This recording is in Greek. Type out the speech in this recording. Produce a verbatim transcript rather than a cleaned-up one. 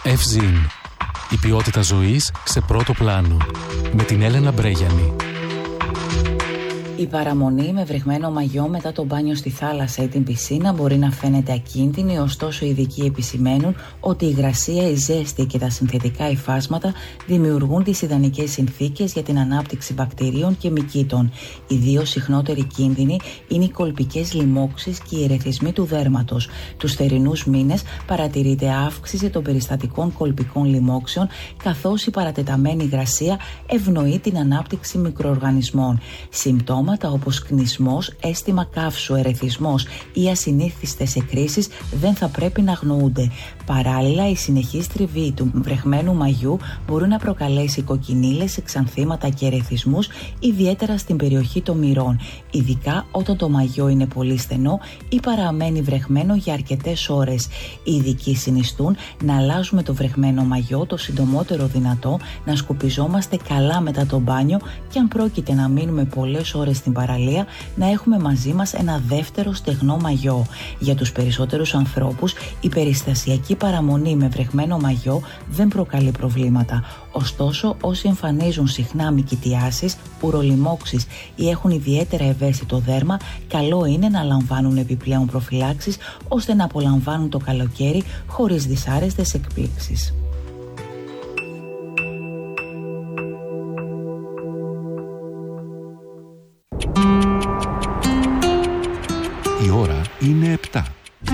Ευζήν. Η ποιότητα ζωής σε πρώτο πλάνο. Με την Έλενα Μπρέγιανη. Η παραμονή με βρεγμένο μαγιό μετά το μπάνιο στη θάλασσα ή την πισίνα μπορεί να φαίνεται ακίνδυνη, ωστόσο οι ειδικοί επισημαίνουν ότι η υγρασία, η ζέστη και τα συνθετικά υφάσματα δημιουργούν τις ιδανικές συνθήκες για την ανάπτυξη βακτηρίων και μυκήτων. Οι δύο συχνότεροι κίνδυνοι είναι οι κολπικές λοιμώξεις και οι ερεθισμοί του δέρματος. Τους θερινούς μήνες παρατηρείται αύξηση των περιστατικών κολπικών λοιμώξεων, καθώς η παρατεταμένη υγρασία ευνοεί την ανάπτυξη μικροοργανισμών. Συμπτώματα όπως κνισμός, αίσθημα καύσου, ερεθισμός ή ασυνήθιστες εκκρίσεις δεν θα πρέπει να αγνοούνται. Παράλληλα, η συνεχής τριβή του βρεγμένου μαγιού μπορεί να προκαλέσει κοκκινίλες, εξανθήματα και ερεθισμούς, ιδιαίτερα στην περιοχή των μυρών, ειδικά όταν το μαγιό είναι πολύ στενό ή παραμένει βρεγμένο για αρκετές ώρες. Οι ειδικοί συνιστούν να αλλάζουμε το βρεγμένο μαγιό το συντομότερο δυνατό, να σκουπιζόμαστε καλά μετά το μπάνιο και αν πρόκειται να μείνουμε πολλές ώρες στην παραλία, να έχουμε μαζί μας ένα δεύτερο στεγνό μαγιό. Για τους περισσότερους ανθρώπους, η περιστασιακή παραμονή με βρεγμένο μαγιό δεν προκαλεί προβλήματα. Ωστόσο, όσοι εμφανίζουν συχνά μυκητιάσεις, ουρολιμώξεις ή έχουν ιδιαίτερα ευαίσθητο δέρμα, καλό είναι να λαμβάνουν επιπλέον προφυλάξεις ώστε να απολαμβάνουν το καλοκαίρι χωρίς δυσάρεστες εκπλήξεις. Η ώρα είναι επτά.